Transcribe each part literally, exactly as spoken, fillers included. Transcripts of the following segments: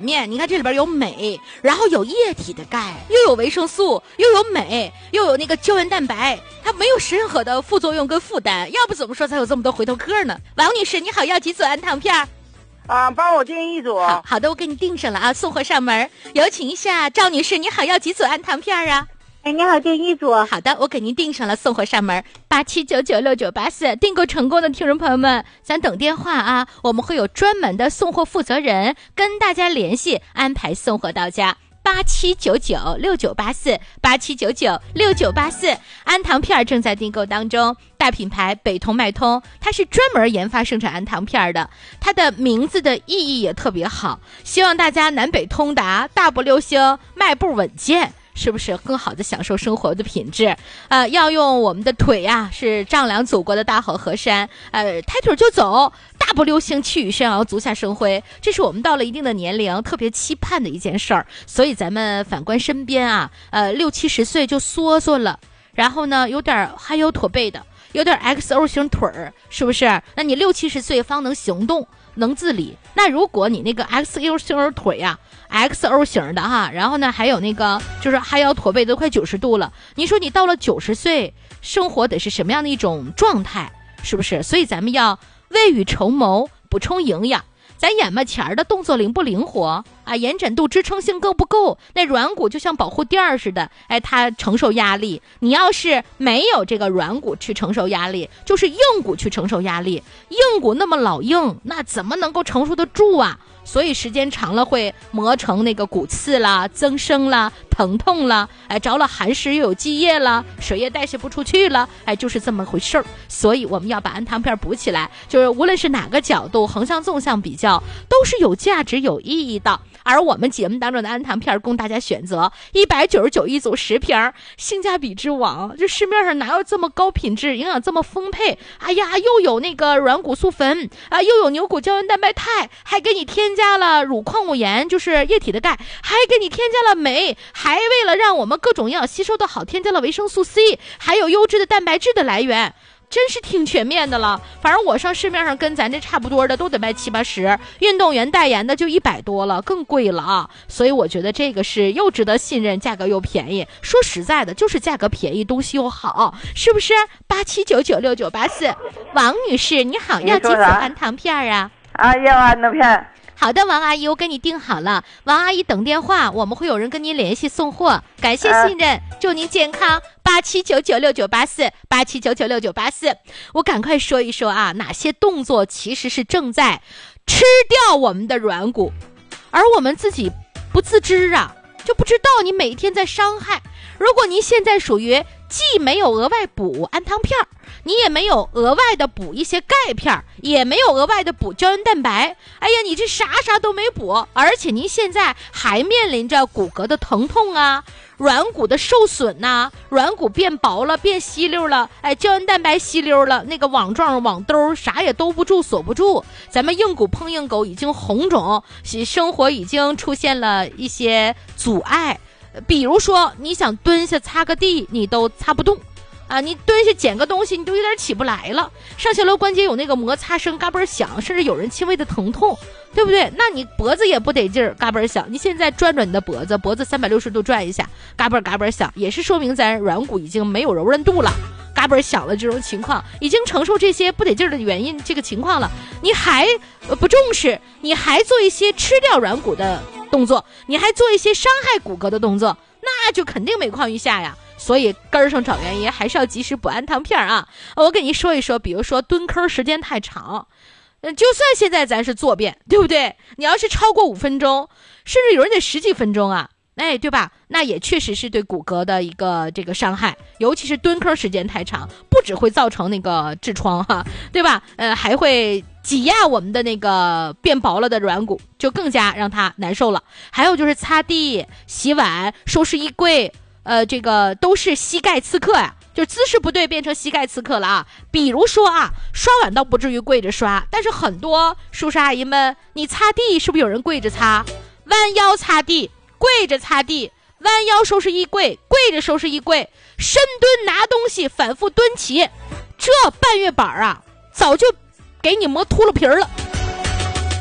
面，你看这里边有镁，然后有液体的钙，又有维生素，又有镁，又有那个胶原蛋白，它没有任何的副作用跟负担，要不怎么说才有这么多回头客呢？王女士，你好，要几组安糖片？ 啊，帮我订一组。 好好的，我给你订上了啊，送货上门。有请一下赵女士，你好，要几组安糖片啊？ 哎，你好，订一组。 好的，我给您订上了，送货上门。八七九九六九八四，订购成功的听众朋友们，咱等电话啊，我们会有专门的送货负责人跟大家联系，安排送货到家。八七九九六九八四，八七九九六九八四，安糖片正在订购当中。大品牌北通脉通，它是专门研发生产安糖片的，它的名字的意义也特别好，希望大家南北通达，大步流星，迈步稳健。是不是更好的享受生活的品质？呃，要用我们的腿呀、啊，是丈量祖国的大好河山，呃，抬腿就走，大步流星，气宇轩昂，足下生辉，这是我们到了一定的年龄特别期盼的一件事儿。所以咱们反观身边啊，呃，六七十岁就缩缩了，然后呢，有点还有驼背的，有点 X O 型腿儿，是不是？那你六七十岁方能行动，能自理。那如果你那个 X O 型腿呀、啊、，X O 型的哈，然后呢还有那个就是还要驼背，都快九十度了。你说你到了九十岁，生活得是什么样的一种状态？是不是？所以咱们要未雨绸缪，补充营养。咱眼巴前的动作灵不灵活啊？延展度、支撑性够不够？那软骨就像保护垫似的，哎，它承受压力。你要是没有这个软骨去承受压力，就是硬骨去承受压力。硬骨那么老硬，那怎么能够承受得住啊？所以时间长了会磨成那个骨刺啦、增生啦、疼痛啦，哎，着了寒湿又有积液了，水液代谢不出去了，哎，就是这么回事儿。所以我们要把安糖片补起来，就是无论是哪个角度，横向纵向比较，都是有价值有意义的。而我们节目当中的安糖片供大家选择，一百九十九一组十瓶，性价比之王，这市面上哪有这么高品质、营养这么丰沛？哎呀，又有那个软骨素粉啊，又有牛骨胶原蛋白肽，还给你添加了乳矿物盐，就是液体的钙，还给你添加了镁，还为了让我们各种营养吸收的好，添加了维生素 C， 还有优质的蛋白质的来源。真是挺全面的了，反正我上市面上跟咱这差不多的都得卖七八十，运动员代言的就一百多了，更贵了啊！所以我觉得这个是又值得信任，价格又便宜。说实在的，就是价格便宜，东西又好，是不是？八七九九六九八四，王女士你好，要几组安糖片啊？ 啊，要安糖片。 好的，王阿姨，我给你订好了。王阿姨等电话，我们会有人跟您联系送货。感谢信任，啊、祝您健康。八七九九六九八四，八七九九六九八四。我赶快说一说啊，哪些动作其实是正在吃掉我们的软骨，而我们自己不自知啊，就不知道你每天在伤害。如果您现在属于既没有额外补安糖片，你也没有额外的补一些钙片，也没有额外的补胶原蛋白，哎呀，你这啥啥都没补，而且您现在还面临着骨骼的疼痛啊，软骨的受损呐、啊，软骨变薄了，变稀溜了，哎，胶原蛋白稀溜了，那个网状网兜啥也兜不住，锁不住，咱们硬骨碰硬狗已经红肿，生活已经出现了一些阻碍。比如说你想蹲下擦个地，你都擦不动啊！你蹲下捡个东西，你都有点起不来了。上下颌关节有那个摩擦声，嘎嘣响，甚至有人轻微的疼痛，对不对？那你脖子也不得劲儿，嘎嘣响。你现在转转你的脖子，脖子三百六十度转一下，嘎嘣嘎嘣响，也是说明咱软骨已经没有柔韧度了，嘎嘣响了。这种情况已经承受这些不得劲儿的原因，这个情况了，你还不重视，你还做一些吃掉软骨的动作，你还做一些伤害骨骼的动作，那就肯定每况愈下呀。所以根儿上找原因，还是要及时补安糖片啊！我跟你说一说，比如说蹲坑时间太长，就算现在咱是坐便，对不对？你要是超过五分钟，甚至有人得十几分钟啊，哎，对吧？那也确实是对骨骼的一个这个伤害，尤其是蹲坑时间太长，不只会造成那个痔疮哈，对吧？呃，还会挤压我们的那个变薄了的软骨，就更加让它难受了。还有就是擦地、洗碗、收拾衣柜。呃，这个都是膝盖刺客呀、啊，就姿势不对变成膝盖刺客了啊。比如说啊，刷碗倒不至于跪着刷，但是很多叔叔阿姨们，你擦地是不是有人跪着擦？弯腰擦地，跪着擦地，弯腰收拾衣柜，跪着收拾衣柜，深蹲拿东西，反复蹲起，这半月板啊，早就给你磨秃噜皮儿了。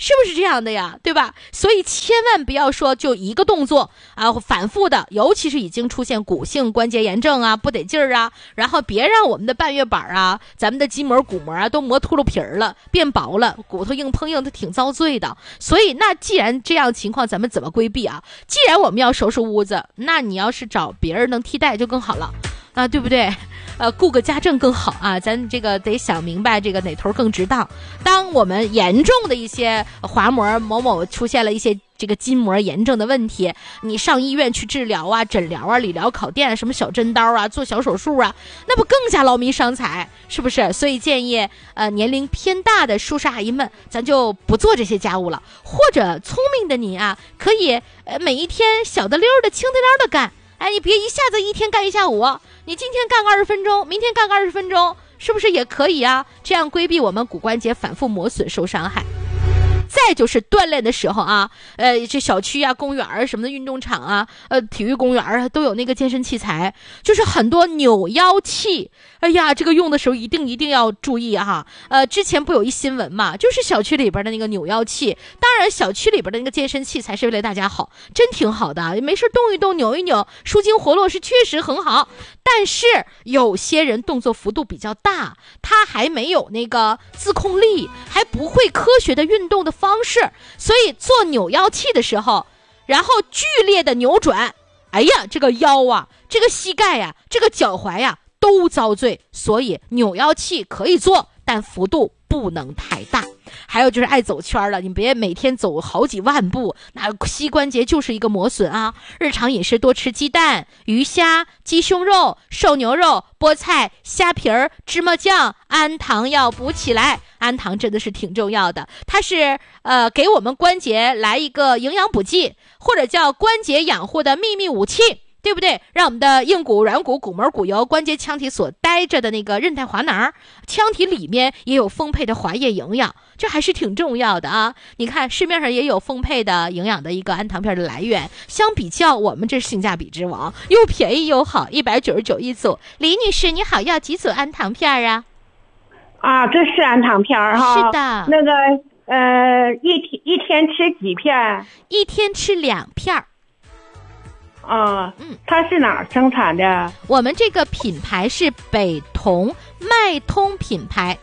是不是这样的呀？对吧？所以千万不要说就一个动作啊，反复的，尤其是已经出现骨性关节炎症啊、不得劲儿啊，然后别让我们的半月板啊、咱们的筋膜、骨膜啊都磨秃噜皮儿了、变薄了，骨头硬碰硬，它挺遭罪的。所以那既然这样情况，咱们怎么规避啊？既然我们要收拾屋子，那你要是找别人能替代就更好了啊，对不对？呃，雇个家政更好啊，咱这个得想明白这个哪头更值当。当我们严重的一些滑膜某某出现了一些这个筋膜炎症的问题，你上医院去治疗啊、诊疗啊、理疗、烤电啊、什么小针刀啊、做小手术啊，那不更加劳民伤财，是不是？所以建议呃年龄偏大的叔叔阿姨们，咱就不做这些家务了。或者聪明的你啊，可以呃每一天小的溜的、轻的溜的干。哎，你别一下子一天干一下午，你今天干个二十分钟，明天干个二十分钟，是不是也可以啊？这样规避我们骨关节反复磨损受伤害。再就是锻炼的时候啊，呃，这小区啊、公园啊什么的运动场啊、呃，体育公园啊都有那个健身器材，就是很多扭腰器。哎呀，这个用的时候一定一定要注意哈。呃，之前不有一新闻嘛，就是小区里边的那个扭腰器。当然，小区里边的那个健身器材是为了大家好，真挺好的，没事动一动、扭一扭，舒筋活络是确实很好。但是有些人动作幅度比较大，他还没有那个自控力，还不会科学的运动的方式，所以做扭腰器的时候，然后剧烈的扭转，哎呀，这个腰啊，这个膝盖呀、啊，这个脚踝呀、啊，都遭罪。所以扭腰器可以做，但幅度不能太大。还有就是爱走圈了，你别每天走好几万步，那膝关节就是一个磨损啊。日常饮食多吃鸡蛋、鱼虾、鸡胸肉、瘦牛肉、菠菜、虾皮儿、芝麻酱，氨糖要补起来。氨糖真的是挺重要的，它是呃给我们关节来一个营养补剂，或者叫关节养护的秘密武器，对不对？让我们的硬骨、软骨、骨膜、骨油、关节腔体所待着的那个韧带滑囊，腔体里面也有丰沛的滑液营养，这还是挺重要的啊。你看市面上也有丰沛的营养的一个氨糖片的来源，相比较我们这性价比之王，又便宜又好，一百九十九一组。李女士你好，要几组氨糖片啊？ 啊，这是氨糖片哈。 是的。 那个呃，一天一天吃几片？ 一天吃两片。 啊， 嗯， 它是哪儿生产的？ 我们这个品牌是北同脉通品牌。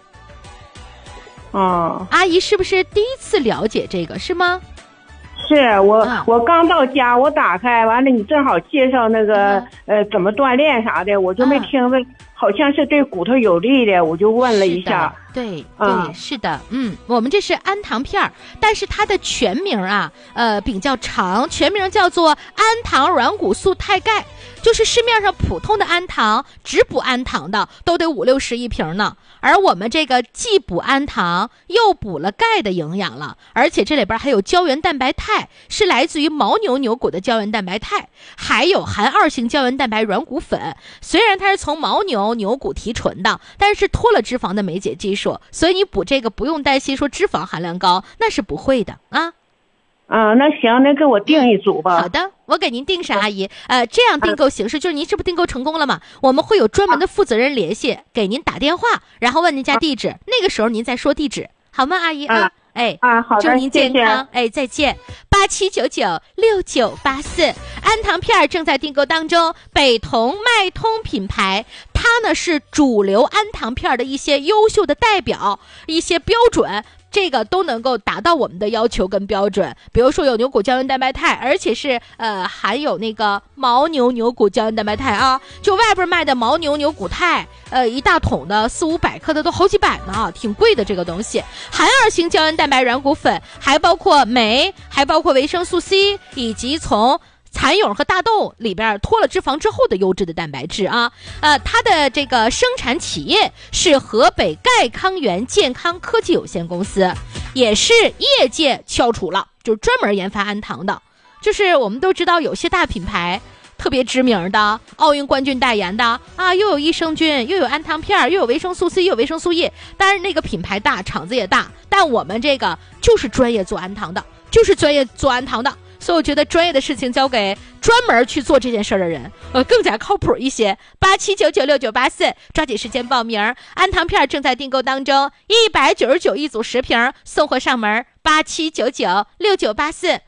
哦， 阿姨是不是第一次了解这个是吗？ 是我、 嗯、 我刚到家，我打开完了，你正好介绍那个、嗯、呃怎么锻炼啥的，我就没听问、嗯，好像是对骨头有利的，我就问了一下。 对对、 嗯， 是的，嗯，我们这是氨糖片，但是它的全名啊，呃比较长，全名叫做氨糖软骨素肽钙。就是市面上普通的氨糖，只补氨糖的都得五六十一瓶呢，而我们这个既补氨糖又补了钙的营养了，而且这里边还有胶原蛋白肽，是来自于牦牛牛骨的胶原蛋白肽，还有含二型胶原蛋白软骨粉。虽然它是从牦牛牛骨提纯的，但是脱了脂肪的酶解技术，所以你补这个不用担心说脂肪含量高，那是不会的啊。 啊，那行，那给我订一组吧。 好的，我给您订上，阿姨。呃，这样订购形式就是您这不订购成功了吗？我们会有专门的负责人联系，给您打电话，然后问您家地址，那个时候您再说地址，好吗，阿姨啊？ 啊哎啊，好的， 祝您健康。 谢谢哎，再见。八七九九六九八四，氨糖片正在订购当中，北同脉通品牌，它呢是主流氨糖片的一些优秀的代表，一些标准。这个都能够达到我们的要求跟标准，比如说有牛骨胶原蛋白肽，而且是呃含有那个牦牛牛骨胶原蛋白肽啊，就外边卖的牦牛牛骨肽，呃一大桶的四五百克的都好几百呢，挺贵的这个东西。含二型胶原蛋白软骨粉，还包括镁，还包括维生素 C， 以及从蚕蛹和大豆里边脱了脂肪之后的优质的蛋白质啊，呃，它的这个生产企业是河北钙康源健康科技有限公司，也是业界翘楚了，就是专门研发氨糖的。就是我们都知道有些大品牌特别知名的，奥运冠军代言的啊，又有益生菌，又有氨糖片，又有维生素 C， 又有维生素 E。当然那个品牌大，厂子也大，但我们这个就是专业做氨糖的，就是专业做氨糖的。 所以我觉得专业的事情交给专门去做这件事的人，呃，更加靠谱一些。八七九九六九八四，抓紧时间报名。安糖片正在订购当中，一百九十九一组十瓶，送货上门。八七九九六九八四，